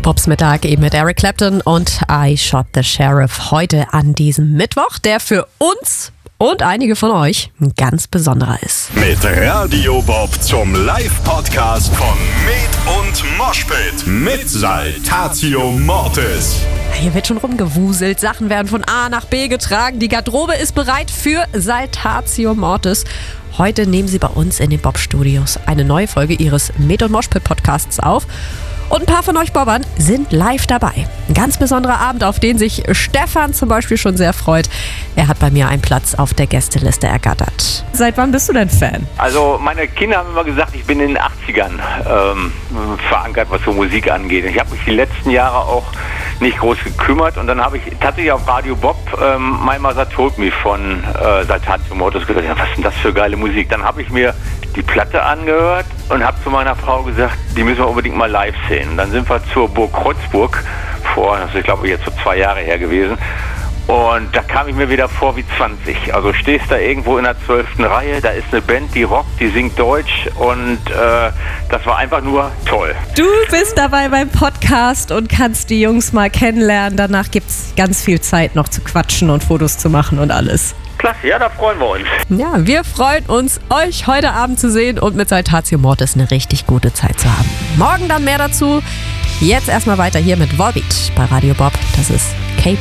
Bobs Mittag eben mit Eric Clapton und I Shot the Sheriff heute an diesem Mittwoch, der für uns und einige von euch ein ganz besonderer ist. Mit Radio Bob zum Live-Podcast von Med und Moshpit mit Saltatio Mortis. Hier wird schon rumgewuselt, Sachen werden von A nach B getragen, die Garderobe ist bereit für Saltatio Mortis. Heute nehmen sie bei uns in den Bob-Studios eine neue Folge ihres Med und Moshpit Podcasts auf. Und ein paar von euch Bobbern sind live dabei. Ein ganz besonderer Abend, auf den sich Stefan zum Beispiel schon sehr freut. Er hat bei mir einen Platz auf der Gästeliste ergattert. Seit wann bist du denn Fan? Also meine Kinder haben immer gesagt, ich bin in den 80ern verankert, was so Musik angeht. Ich habe mich die letzten Jahre auch nicht groß gekümmert und dann habe ich tatsächlich auf Radio Bob My Mother Told Me von Saltatio Mortis gedacht, ja, was ist denn das für geile Musik? Dann habe ich mir die Platte angehört und habe zu meiner Frau gesagt, die müssen wir unbedingt mal live sehen. Und dann sind wir zur Burg Kreuzburg das ist, ich glaube, jetzt so 2 Jahre her gewesen. Und da kam ich mir wieder vor wie 20. Also stehst da irgendwo in der 12. Reihe, da ist eine Band, die rockt, die singt Deutsch und das war einfach nur toll. Du bist dabei beim Podcast und kannst die Jungs mal kennenlernen. Danach gibt es ganz viel Zeit noch zu quatschen und Fotos zu machen und alles. Klasse, ja, da freuen wir uns. Ja, wir freuen uns, euch heute Abend zu sehen und mit Saltatio Mortis eine richtig gute Zeit zu haben. Morgen dann mehr dazu. Jetzt erstmal weiter hier mit Volbeat bei Radio Bob. Das ist